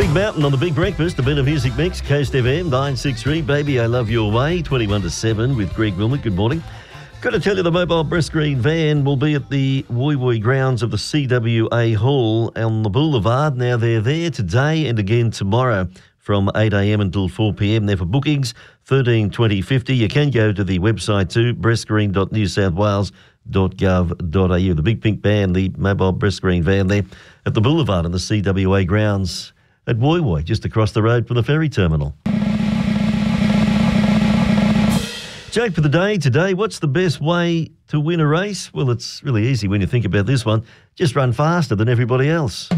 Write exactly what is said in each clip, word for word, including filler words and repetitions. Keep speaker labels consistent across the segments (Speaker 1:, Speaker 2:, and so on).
Speaker 1: Big Mountain on the Big Breakfast, a bit of music mix, Coast F M, nine six three, Baby I Love Your Way, twenty-one to seven with Greg Wilmot. Good morning. Got to tell you the mobile breast green van will be at the Woy Woy grounds of the C W A Hall on the Boulevard. Now they're there today and again tomorrow from eight a m until four p m. They're for bookings, thirteen twenty fifty. You can go to the website too, breast green dot new south wales dot gov dot a u. The big pink van, the mobile breast green van there at the Boulevard in the C W A grounds at Woy Woy, just across the road from the ferry terminal. Joke for the day today, what's the best way to win a race? Well, it's really easy when you think about this one. Just run faster than everybody else.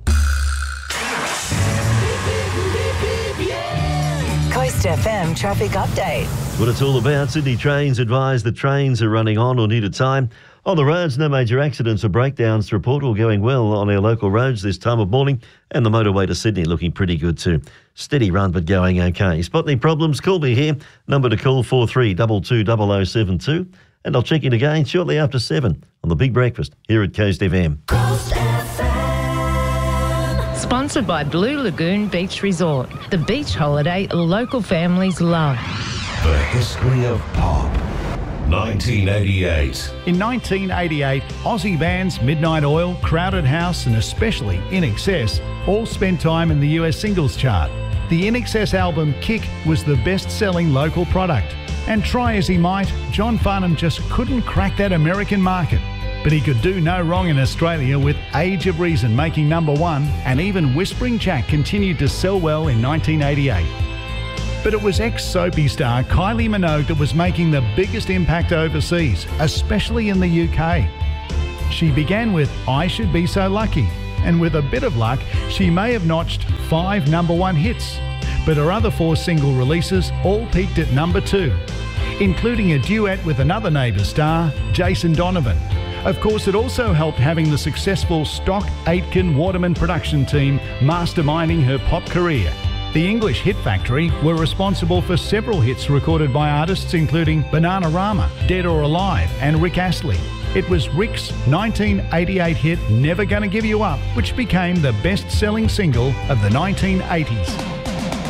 Speaker 2: Coast F M traffic update.
Speaker 1: What it's all about. Sydney Trains advise the trains are running on or near to time. On the roads, no major accidents or breakdowns to report, all going well on our local roads this time of morning, and the motorway to Sydney looking pretty good too. Steady run but going okay. Spot any problems, call me here. Number to call four three two two zero zero seven two, and I'll check in again shortly after seven on the Big Breakfast here at Coast F M.
Speaker 2: Coast F M.
Speaker 3: Sponsored by Blue Lagoon Beach Resort, the beach holiday local families love.
Speaker 4: The history of pop. nineteen eighty-eight.
Speaker 5: In nineteen eighty-eight, Aussie bands Midnight Oil, Crowded House and especially I N X S all spent time in the U S singles chart. The I N X S album Kick was the best-selling local product. And try as he might, John Farnham just couldn't crack that American market. But he could do no wrong in Australia with Age of Reason making number one, and even Whispering Jack continued to sell well in nineteen eighty-eight. But it was ex-soapy star Kylie Minogue that was making the biggest impact overseas, especially in the U K. She began with I Should Be So Lucky, and with a bit of luck, she may have notched five number one hits. But her other four single releases all peaked at number two, including a duet with another Neighbours star, Jason Donovan. Of course, it also helped having the successful Stock Aitken Waterman production team masterminding her pop career. The English Hit Factory were responsible for several hits recorded by artists including Bananarama, Dead or Alive and Rick Astley. It was Rick's nineteen eighty-eight hit Never Gonna Give You Up, which became the best-selling single of the nineteen eighties.